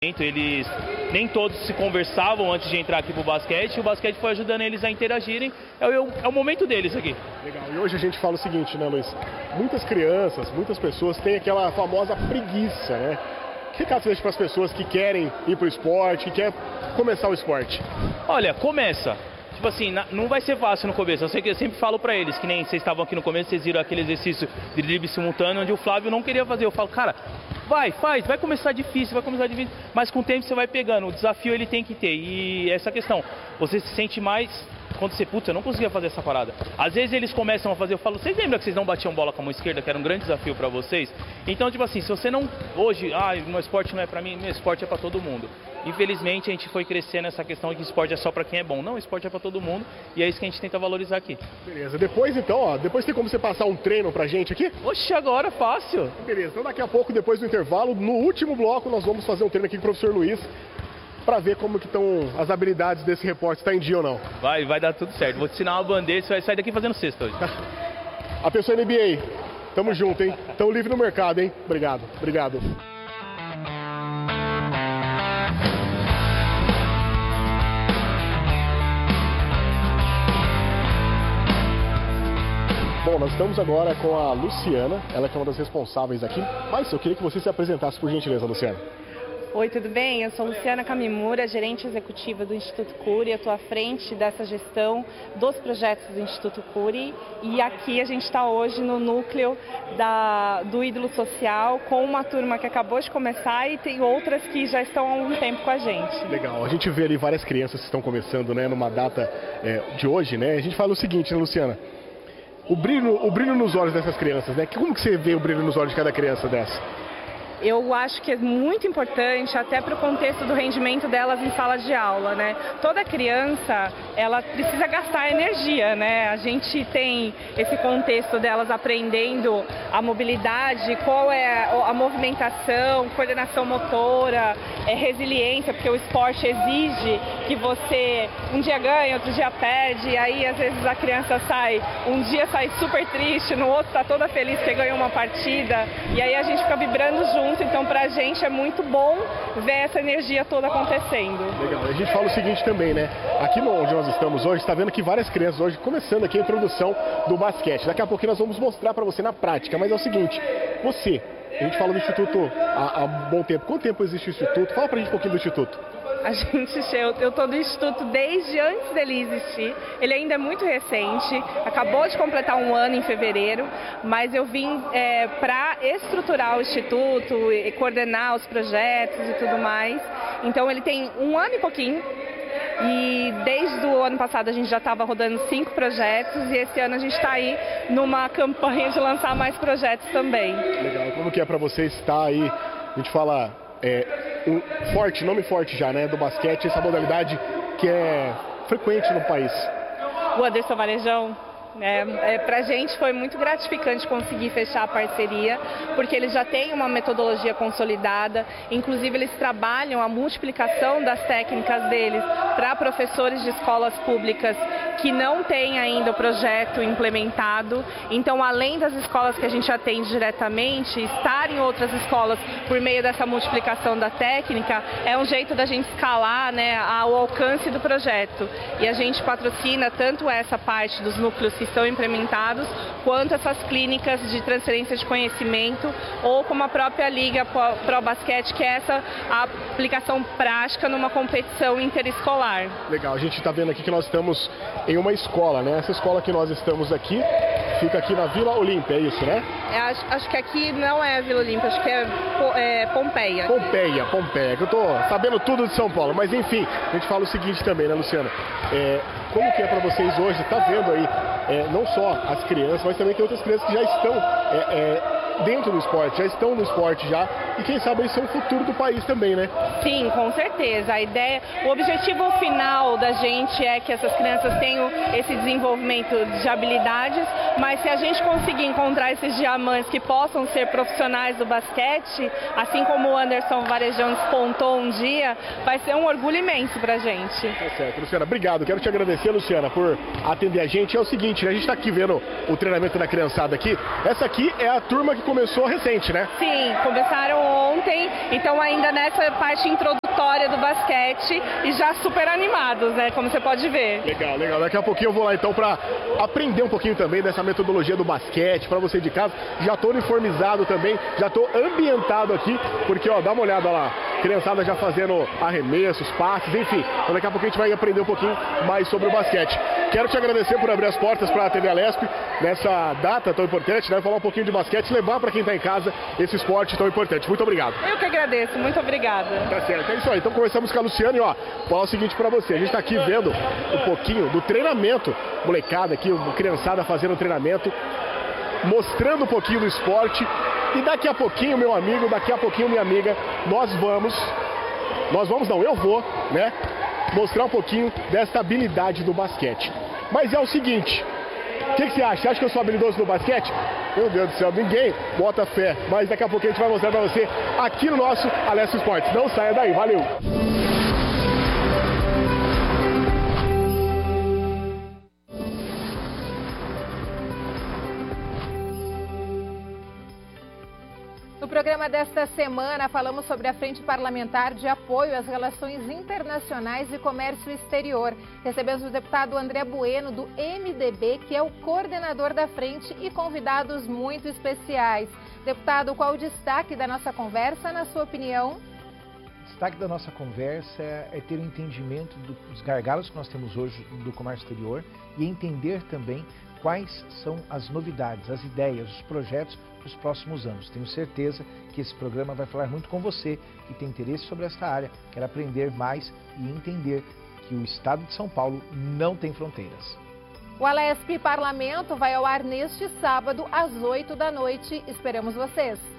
Eles nem todos se conversavam antes de entrar aqui pro basquete, e o basquete foi ajudando eles a interagirem. É o momento deles aqui. Legal. E hoje a gente fala o seguinte, né, Luiz? Muitas crianças, muitas pessoas têm aquela famosa preguiça, né? Que recado você deixa para as pessoas que querem ir pro esporte, que querem começar o esporte? Olha, começa. Tipo assim, não vai ser fácil no começo. Eu sei que eu sempre falo pra eles, que nem vocês estavam aqui no começo, vocês viram aquele exercício de drible simultâneo, onde o Flávio não queria fazer. Eu falo, cara, vai começar difícil, mas com o tempo você vai pegando. O desafio ele tem que ter. E essa questão, você se sente mais quando você, putz, eu não conseguia fazer essa parada. Às vezes eles começam a fazer, eu falo, vocês lembram que vocês não batiam bola com a mão esquerda, que era um grande desafio pra vocês? Então, tipo assim, se você não, hoje, meu esporte não é pra mim, meu esporte é pra todo mundo. Infelizmente a gente foi crescendo nessa questão de que esporte é só pra quem é bom. Não, esporte é pra todo mundo e é isso que a gente tenta valorizar aqui. Beleza, depois então, ó, depois tem como você passar um treino pra gente aqui? Oxe, agora fácil. Beleza, então daqui a pouco, depois do intervalo, no último bloco, nós vamos fazer um treino aqui com o professor Luiz, pra ver como que estão as habilidades desse repórter, se tá em dia ou não. Vai dar tudo certo. Vou te ensinar uma bandeira, você vai sair daqui fazendo cesta hoje. A pessoa NBA, tamo junto, hein? Tão livre no mercado, hein? Obrigado. Bom, nós estamos agora com a Luciana, ela que é uma das responsáveis aqui, mas eu queria que você se apresentasse por gentileza, Luciana. Oi, tudo bem? Eu sou Luciana Kamimura, gerente executiva do Instituto Cury. Eu estou à frente dessa gestão dos projetos do Instituto Cury e aqui a gente está hoje no núcleo do Ídolo Social com uma turma que acabou de começar e tem outras que já estão há algum tempo com a gente. Legal, a gente vê ali várias crianças que estão começando, né, numa data de hoje, né? A gente fala o seguinte, né, Luciana? O brilho nos olhos dessas crianças, né? Como que você vê o brilho nos olhos de cada criança dessa? Eu acho que é muito importante até para o contexto do rendimento delas em sala de aula, né? Toda criança, ela precisa gastar energia, né? A gente tem esse contexto delas aprendendo a mobilidade, qual é a movimentação, coordenação motora, resiliência, porque o esporte exige que você um dia ganha, outro dia perde, e aí às vezes a criança um dia sai super triste, no outro está toda feliz que ganhou uma partida, e aí a gente fica vibrando junto. Então, pra gente é muito bom ver essa energia toda acontecendo. Legal. A gente fala o seguinte também, né? Aqui onde nós estamos hoje, está vendo que várias crianças hoje começando aqui a introdução do basquete. Daqui a pouco nós vamos mostrar para você na prática, mas é o seguinte, a gente fala do Instituto há bom tempo. Quanto tempo existe o Instituto? Fala pra gente um pouquinho do Instituto. Eu estou no Instituto desde antes dele existir, ele ainda é muito recente, acabou de completar um ano em fevereiro, mas eu vim para estruturar o Instituto e coordenar os projetos e tudo mais, então ele tem um ano e pouquinho. E desde o ano passado a gente já estava rodando 5 projetos e esse ano a gente está aí numa campanha de lançar mais projetos também. Legal, como que é para você estar aí, a gente fala... nome forte já, né, do basquete, essa modalidade que é frequente no país. O Anderson Varejão, pra gente foi muito gratificante conseguir fechar a parceria, porque eles já têm uma metodologia consolidada, inclusive eles trabalham a multiplicação das técnicas deles para professores de escolas públicas que não têm ainda o projeto implementado. Então, além das escolas que a gente atende diretamente, estar em outras escolas por meio dessa multiplicação da técnica é um jeito da gente escalar, né, o alcance do projeto. E a gente patrocina tanto essa parte dos núcleos que estão implementados, quanto essas clínicas de transferência de conhecimento, ou como a própria Liga Pro Basquete, que é essa aplicação prática numa competição interescolar. Legal, a gente está vendo aqui que nós estamos em uma escola, né? Essa escola que nós estamos aqui, fica aqui na Vila Olímpia, é isso, né? Acho que aqui não é a Vila Olímpia, acho que é Pompeia. Pompeia, que eu tô sabendo tudo de São Paulo, mas enfim, a gente fala o seguinte também, né, Luciana? Como que é para vocês hoje, tá vendo aí, não só as crianças, mas também tem outras crianças que já estão dentro do esporte, já estão no esporte já, e quem sabe eles são o futuro do país também, né? Sim, com certeza. O objetivo final da gente é que essas crianças tenham esse desenvolvimento de habilidades, mas se a gente conseguir encontrar esses diamantes que possam ser profissionais do basquete, assim como o Anderson Varejão despontou um dia, vai ser um orgulho imenso pra gente. Tá certo, Luciana, obrigado. Quero te agradecer, Luciana, por atender a gente. É o seguinte, né? A gente tá aqui vendo o treinamento da criançada aqui. Essa aqui é a turma que que começou recente, né? Sim, começaram ontem, então ainda nessa parte introdutória do basquete e já super animados, né? Como você pode ver. Legal, legal. Daqui a pouquinho eu vou lá então para aprender um pouquinho também dessa metodologia do basquete para você de casa. Já tô uniformizado também, já tô ambientado aqui, porque ó, dá uma olhada lá, criançada já fazendo arremessos, passes, enfim. Então daqui a pouquinho a gente vai aprender um pouquinho mais sobre o basquete. Quero te agradecer por abrir as portas para a TV Alesp nessa data tão importante, né? Falar um pouquinho de basquete, levar para quem está em casa esse esporte tão importante. Muito obrigado. Eu que agradeço, muito obrigada. Tá certo, é isso aí. Então conversamos com a Luciana e ó, falar o seguinte para você. A gente está aqui vendo um pouquinho do treinamento, molecada aqui, criançada fazendo treinamento, mostrando um pouquinho do esporte. E daqui a pouquinho, meu amigo, daqui a pouquinho, minha amiga, eu vou, né, mostrar um pouquinho dessa habilidade do basquete. Mas é o seguinte, o que você acha? Você acha que eu sou habilidoso no basquete? Meu Deus do céu, ninguém bota fé. Mas daqui a pouquinho a gente vai mostrar pra você aqui no nosso Alesp Esportes. Não saia daí, valeu! No programa desta semana, falamos sobre a Frente Parlamentar de Apoio às Relações Internacionais e Comércio Exterior. Recebemos o deputado André Bueno, do MDB, que é o coordenador da frente, e convidados muito especiais. Deputado, qual o destaque da nossa conversa, na sua opinião? O destaque da nossa conversa é ter um entendimento dos gargalos que nós temos hoje do comércio exterior e entender também quais são as novidades, as ideias, os projetos para os próximos anos. Tenho certeza que esse programa vai falar muito com você que tem interesse sobre essa área, quer aprender mais e entender que o estado de São Paulo não tem fronteiras. O Alesp Parlamento vai ao ar neste sábado às 8 da noite. Esperamos vocês!